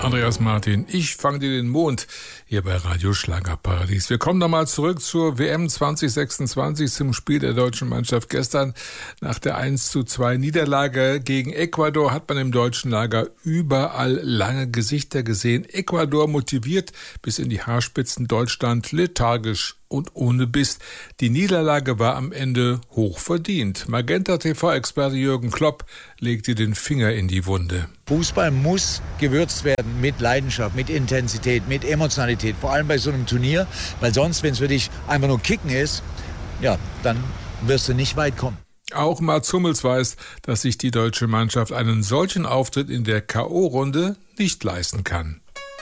Andreas Martin, ich fange dir den Mond hier bei Radio Schlagerparadies. Wir kommen nochmal zurück zur WM 2026 zum Spiel der deutschen Mannschaft. Gestern nach der 1:2 Niederlage gegen Ecuador hat man im deutschen Lager überall lange Gesichter gesehen. Ecuador motiviert bis in die Haarspitzen, Deutschland lethargisch und ohne Biss. Die Niederlage war am Ende hochverdient. Magenta-TV-Experte Jürgen Klopp legte den Finger in die Wunde. Fußball muss gewürzt werden mit Leidenschaft, mit Intensität, mit Emotionalität, vor allem bei so einem Turnier, weil sonst, wenn es für dich einfach nur Kicken ist, ja, dann wirst du nicht weit kommen. Auch Mats Hummels weiß, dass sich die deutsche Mannschaft einen solchen Auftritt in der K.O.-Runde nicht leisten kann.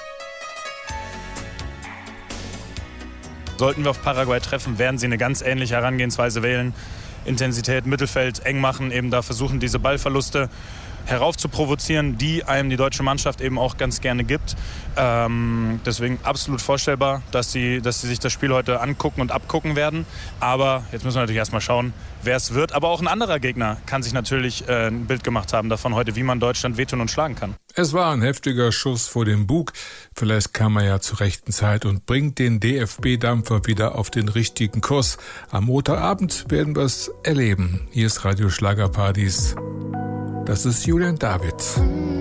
Sollten wir auf Paraguay treffen, werden sie eine ganz ähnliche Herangehensweise wählen. Intensität, Mittelfeld eng machen, eben da versuchen, diese Ballverluste heraufzuprovozieren, die einem die deutsche Mannschaft eben auch ganz gerne gibt. Deswegen absolut vorstellbar, dass sie sich das Spiel heute angucken und abgucken werden. Aber jetzt müssen wir natürlich erstmal schauen, wer es wird. Aber auch ein anderer Gegner kann sich natürlich ein Bild gemacht haben davon heute, wie man Deutschland wehtun und schlagen kann. Es war ein heftiger Schuss vor dem Bug. Vielleicht kam er ja zur rechten Zeit und bringt den DFB-Dampfer wieder auf den richtigen Kurs. Am Montagabend werden wir es erleben. Hier ist Radio Schlagerparadies. Das ist Julian David.